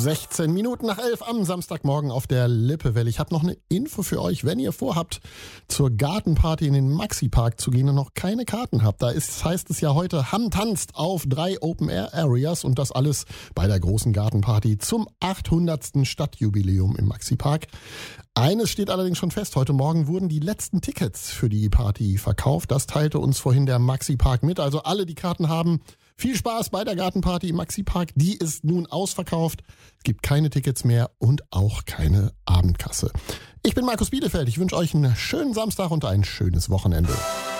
16 Minuten nach 11 am Samstagmorgen auf der Lippewelle. Ich habe noch eine Info für euch, wenn ihr vorhabt, zur Gartenparty in den Maxi-Park zu gehen und noch keine Karten habt. Heißt es ja heute, Hamm tanzt auf 3 Open-Air-Areas und das alles bei der großen Gartenparty zum 800. Stadtjubiläum im Maxi-Park. Eines steht allerdings schon fest, heute Morgen wurden die letzten Tickets für die Party verkauft. Das teilte uns vorhin der Maxi-Park mit. Also alle, die Karten haben, viel Spaß bei der Gartenparty im Maxi-Park. Die ist nun ausverkauft. Es gibt keine Tickets mehr und auch keine Abendkasse. Ich bin Markus Bielefeld. Ich wünsche euch einen schönen Samstag und ein schönes Wochenende.